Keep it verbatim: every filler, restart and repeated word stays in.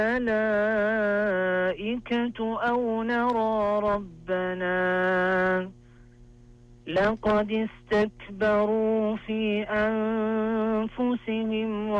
الملائكة أو نرى ربنا لقد استكبروا في أنفسهم